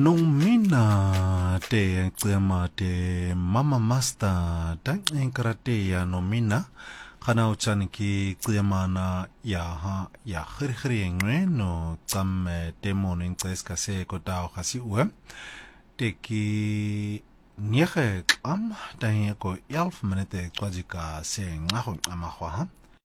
Nung mina te tsema te mama master tang karate ya no mina kana uchan ki tsema na ya khiri ngwe no tsam demo ning tses ka se ko tao khasi uwe te ki niege am tang ko 11 minute kwajika se ngaho amakhwa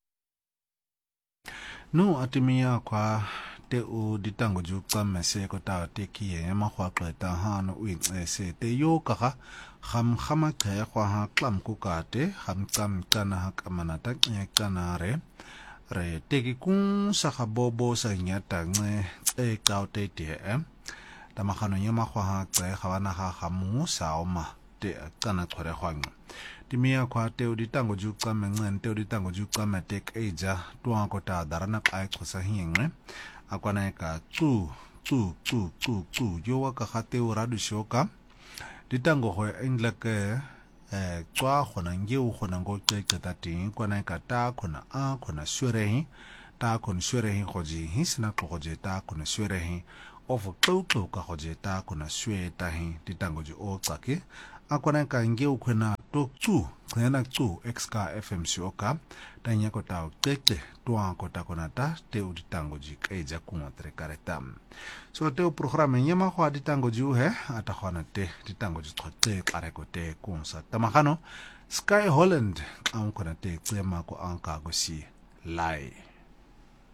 no atimia kwa te u ditango ju tsam se ko ta te ki e ma khwa qeta ha no u se te yo ka ga khama khe khwa ha klam ku ka te tsam tsana ha kamana ta e tsana re te ki kun sa ga bobo sa nya ta e ka te te ta ma khano nya ma khwa ha tse ga bana ga mu sa o ma te tsana khore khwang timia kwa te u ditango ju tsam ngen te u ditango ju tsam te eja tuwa ko ta darana ka khosa hingwe akwana ka tsu yo wa ka khate u radu shoka ditango ho endla ke tswa khona nge u khona ngo tse ta ting kwana ka ta khona a khona shwerehi ta khona shwerehi khoji hisna khoje ta khona shwerehi of tlo ka khoje ta khona shwe ta hi ditango ju o tsake akwana ka nge u khona to tsena tsu xka fmc oka tanya ko ta tete toa ko ta konata te u ditango ji keja kunga tre karetam so te o programa nyama khwa ditango ju he ata khona te ditango ji tsote kare ko te kunsa tamagano Sky Holland ang kona te tsema ko anka go si lai